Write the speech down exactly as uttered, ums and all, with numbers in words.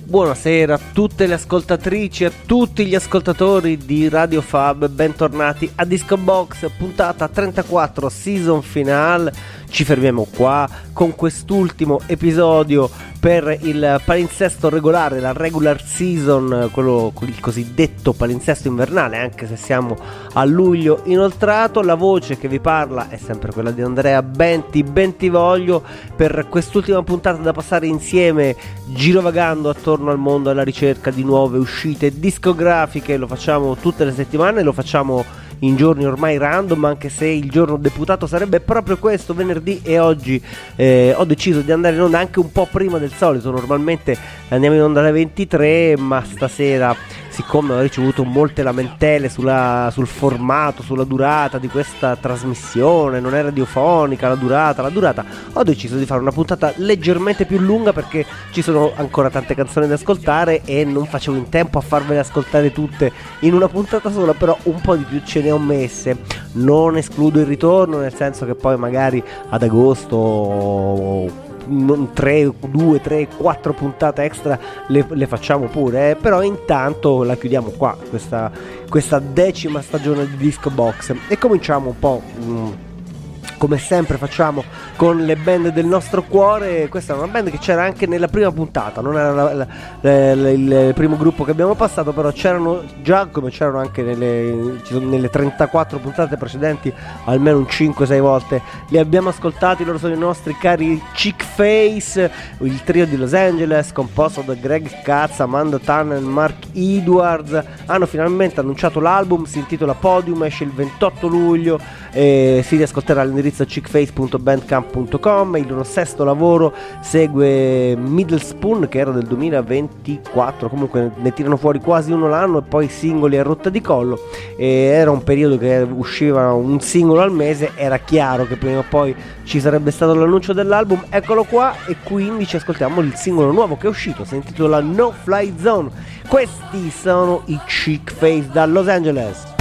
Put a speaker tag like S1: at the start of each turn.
S1: Buonasera a tutte le ascoltatrici e a tutti gli ascoltatori di Radio Fab, bentornati a Disco Box, puntata trentaquattro, season finale. Ci fermiamo qua con quest'ultimo episodio per il palinsesto regolare, la regular season, quello il cosiddetto palinsesto invernale, anche se siamo a luglio inoltrato. La voce che vi parla è sempre quella di Andrea Benti, Bentivoglio, per quest'ultima puntata da passare insieme, girovagando attorno al mondo alla ricerca di nuove uscite discografiche. Lo facciamo tutte le settimane, lo facciamo in giorni ormai random, anche se il giorno deputato sarebbe proprio questo, venerdì, e oggi eh, ho deciso di andare in onda anche un po' prima del solito. Normalmente andiamo in onda alle ventitré, ma stasera, siccome ho ricevuto molte lamentele sulla, sul formato, sulla durata di questa trasmissione, non è radiofonica la durata, la durata, ho deciso di fare una puntata leggermente più lunga, perché ci sono ancora tante canzoni da ascoltare e non facevo in tempo a farvele ascoltare tutte in una puntata sola, però un po' di più ce ne ho messe. Non escludo il ritorno, nel senso che poi magari ad agosto tre, due, tre, quattro puntate extra le, le facciamo pure, eh? Però intanto la chiudiamo qua, questa, questa decima stagione di Disco Box, e cominciamo un po' mh, come sempre facciamo con le band del nostro cuore. Questa è una band che c'era anche nella prima puntata, non era la, la, la, il primo gruppo che abbiamo passato, però c'erano già, come c'erano anche nelle, nelle trentaquattro puntate precedenti, almeno un cinque sei volte li abbiamo ascoltati. Loro sono i nostri cari Chickface, il trio di Los Angeles composto da Greg Katz, Amanda Tanner e Mark Edwards. Hanno finalmente annunciato l'album, si intitola Podium, esce il ventotto luglio e si riascolterà all'indirizzo chickface punto bandcamp punto com. Il loro sesto lavoro segue Middle Spoon, che era del duemilaventiquattro, comunque ne tirano fuori quasi uno l'anno, e poi singoli a rotta di collo, e era un periodo che usciva un singolo al mese, era chiaro che prima o poi ci sarebbe stato l'annuncio dell'album. Eccolo qua, e quindi ci ascoltiamo il singolo nuovo che è uscito, si intitola No Fly Zone. Questi sono i Chickface da Los Angeles.